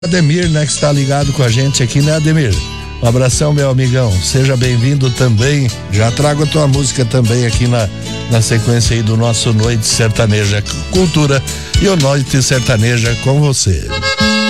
Ademir, né, que está ligado com a gente aqui, né, Ademir? Um abração, meu amigão, seja bem-vindo também. Já trago a tua música também aqui na sequência aí do nosso Noite Sertaneja Cultura e o Noite Sertaneja com você.